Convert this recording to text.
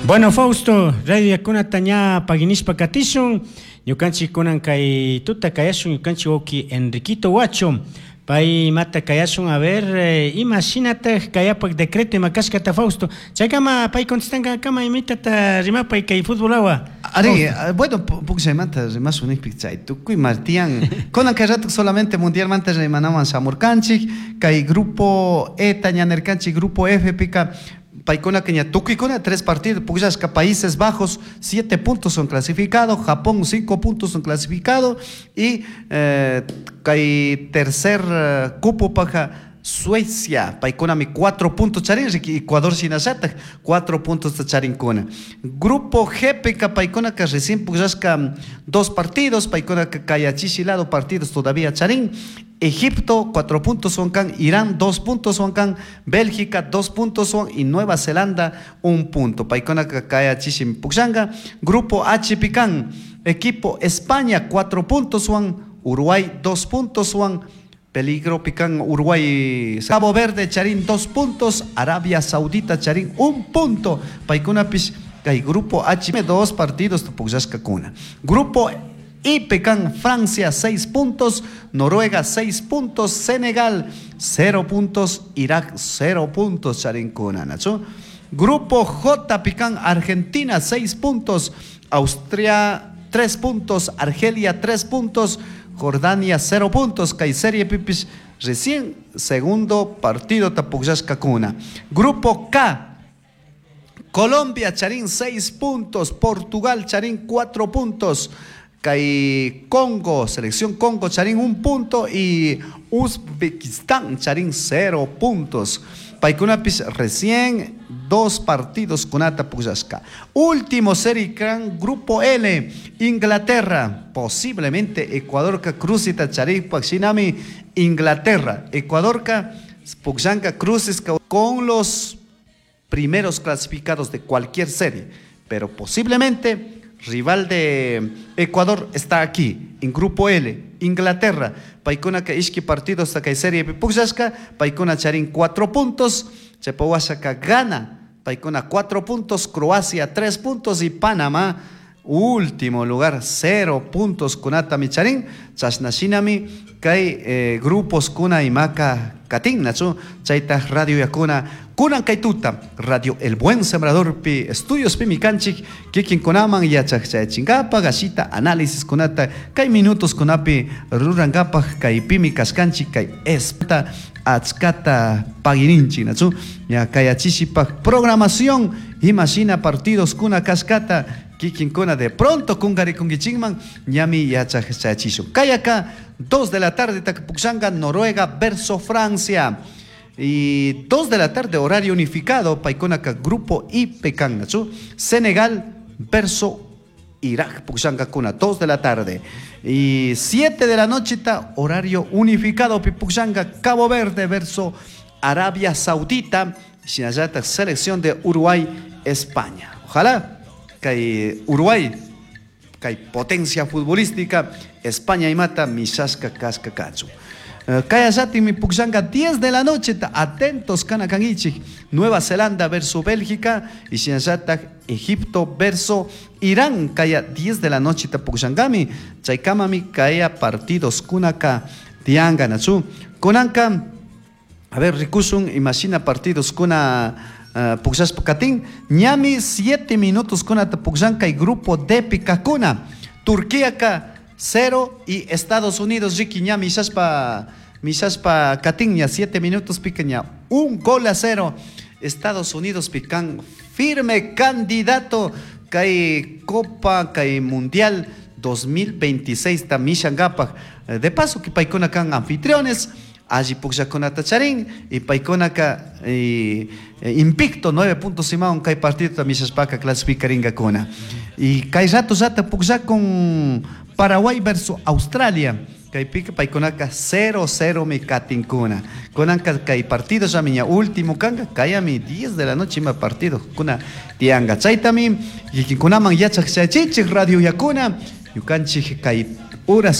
Bueno, Fausto, radio yakuna taña paginishpa katishun, ñukanchik kunan kay tuta kayashun ñukanchik oki Enriquito Huacho, pay mata kayashun a ver, imashinata kayapak decreto makashkata Fausto, chaykama pay contestanga kama imitata rimapay kay futbolawa. Ari, bueno, puksaymanta rimasunipik chay tukuy martian, kunan kay rato solamente mundialmente rimanaman samurkanchik, kay grupo E tañanerkanchik, grupo F pika paikona que Tukikona 3 partidos, Pugashka, Países Bajos 7 puntos son clasificados, Japón 5 puntos son clasificados y kay tercer cupo paja Suecia, Paikonami 4 puntos charin, Ecuador sinasata 4 puntos de charincona. Grupo G, Pika Paikona que recién Pugashka 2 partidos, Paikona que Kayachichilado partidos todavía charin. Egipto 4 puntos son can, Irán 2 puntos son can, Bélgica 2 puntos son y Nueva Zelanda 1 punto. Paikona que Kayachichim Puxanga. Grupo H Pican, equipo España 4 puntos son, Uruguay 2 puntos son. Peligro pican Uruguay, Cabo Verde, Charín 2 puntos, Arabia Saudita, Charín 1 punto. Paikuna pis, hay grupo H, 2 partidos, Tupugashka Kuna. Grupo I, pican Francia 6 puntos, Noruega 6 puntos, Senegal 0 puntos, Irak 0 puntos, Charín Kuna, ¿nacho? Grupo J, pican Argentina 6 puntos, Austria 3 puntos, Argelia 3 puntos, Jordania 0 puntos, Kaiserie Pipis recién segundo partido Tapugashka Kuna. Grupo K, Colombia Charín 6 puntos, Portugal Charín 4 puntos, Congo, selección Congo Charín 1 punto y Uzbekistán Charín 0 puntos. Paikunapis recién 2 partidos con Atapugashka. Último serie gran grupo L, Inglaterra, posiblemente Ecuador ka Cruzita Charik Paxinami, Inglaterra, Ecuador ka Puxanka Cruces con los primeros clasificados de cualquier serie, pero posiblemente rival de Ecuador está aquí, en grupo L, Inglaterra. Paikona que ishki partidos hasta que serie Puxashka, Paikona Charín 4 puntos, Chepowashaka gana, Paikona 4 puntos, Croacia 3 puntos y Panamá, último lugar, 0 puntos con Atami Charín, Chasnashinami, Kai grupos Kuna y Maca Katin, Nacho, Chaita Radio Yakuna. Kunan Kaituta, Radio El Buen Sembrador, pi estudios pimicanchik, Kikin Konaman, Yachak Chingapa, Gashita, análisis Kunata, Kai minutos Kunapi, Rurangapa, Kai Pimi Kaskanchik, Kai Espta, Atskata Pagininchi, Nachu, Ya Kayachishipa, programación, imagina partidos Kuna Kaskata, Kikin Kona de pronto, Kungari Kungichingman, Yami Yachak Chachishu. Kayaka, 2 de la tarde, Takpuxanga, Noruega versus Francia. Y 2 de la tarde, horario unificado, Paikonaka, grupo I, Pecan, ¿nacho? Senegal versus Irak, Puxanga Kuna, 2 de la tarde. Y 7 de la noche, horario unificado, Puxanga, Cabo Verde versus Arabia Saudita, Shinayata, selección de Uruguay, España. Ojalá que Uruguay, que hay potencia futbolística, España y mata, Mishaska Casca Cacho. Kayasati mi Puxanga 10 de la noche, atentos Kanakangichi, Nueva Zelanda versus Bélgica y Shinasata Egipto versus Irán, Kaya 10 de la noche Puxangami, Chaikamami Kaya partidos Kunaka Tianga Nachu, Kunanka, a ver Rikusun, imagina partidos Kuna Puxas Pucatín, Ñami 7 minutos Kuna Puxanka y grupo de Picacuna, Turquía ka 0 y Estados Unidos, Ricky Ñami, Misaspa Catiña, 7 minutos picaña, 1 gol a 0. Estados Unidos pican firme candidato que Copa, que Mundial 2026 Tamishangapa. De paso que Paikona can anfitriones, allí Puxaconata Charín y Paikona invicto 9 puntos y más, que partido Tamisaspaca clasificaringa Cona. Y Kai rato Zata Puxa con Paraguay versus Australia. Kai pica Paikonaka 0-0 mi Katincuna. Konanka Kai partidos a mi último kanga, Kai a mi 10 de la noche mi partido. Kuna Tianga Chaitami, y Kunaman Yachak Radio Yakuna, Yukanchi Kai horas.